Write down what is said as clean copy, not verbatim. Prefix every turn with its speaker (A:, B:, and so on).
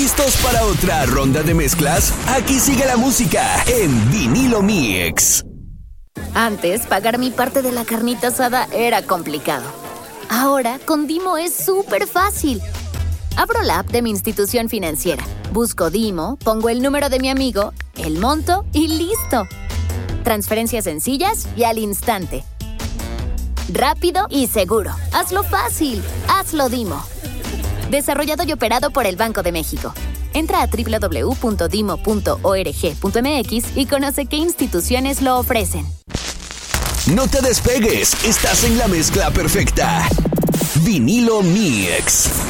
A: ¿Listos para otra ronda de mezclas? Aquí sigue la música en Vinilo Mix.
B: Antes, pagar mi parte de la carnita asada era complicado. Ahora, con Dimo es súper fácil. Abro la app de mi institución financiera, busco Dimo, pongo el número de mi amigo, el monto y ¡listo! Transferencias sencillas y al instante. Rápido y seguro. Hazlo fácil. Hazlo Dimo. Desarrollado y operado por el Banco de México. Entra a www.dimo.org.mx y conoce qué instituciones lo ofrecen.
A: No te despegues, estás en la mezcla perfecta. Vinilo Mix.